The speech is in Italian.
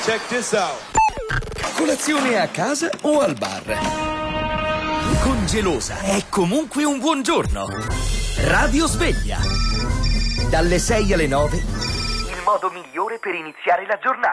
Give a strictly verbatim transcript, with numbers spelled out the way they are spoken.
Check this out. Colazione a casa o al bar? Con Gelosa è comunque un buon giorno. Radio Sveglia. Dalle sei alle nove. Il modo migliore per iniziare la giornata.